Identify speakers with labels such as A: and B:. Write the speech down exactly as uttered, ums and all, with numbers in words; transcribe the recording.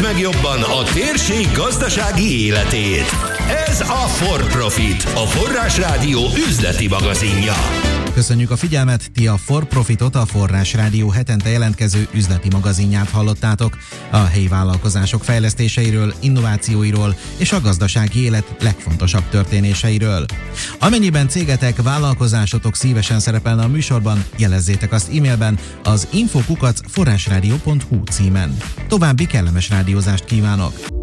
A: meg jobban a térség gazdasági életét. Ez a For Profit, a Forrásrádió üzleti magazinja.
B: Köszönjük a figyelmet, ti a For Profitot, a Forrásrádió hetente jelentkező üzleti magazinját hallottátok. A helyi vállalkozások fejlesztéseiről, innovációiról és a gazdasági élet legfontosabb történéseiről. Amennyiben cégetek, vállalkozásotok szívesen szerepelne a műsorban, jelezzétek azt e-mailben az info kukac forrásrádió pont hu címen. További kellemes rádiózást kívánok!